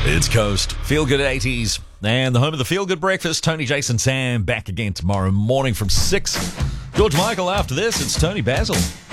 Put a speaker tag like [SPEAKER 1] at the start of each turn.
[SPEAKER 1] It's Coast. Feel Good 80s. And the home of the Feel Good Breakfast. Tony, Jason, Sam back again tomorrow morning from 6. George Michael after this. It's Tony Basil.